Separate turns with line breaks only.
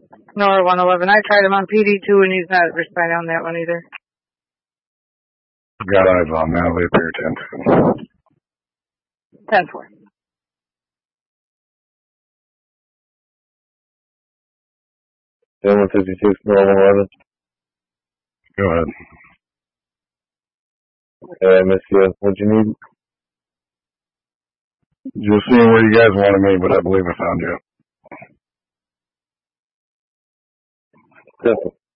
Nor 111. I tried him on PD2 and he's not responding on that one either.
Got eyes on now. They appear 10.
10-4.
Then 156, normal 11.
Go ahead.
I missed you. What'd you need?
Just seeing where you guys wanted me, but I believe I found you.
Simple.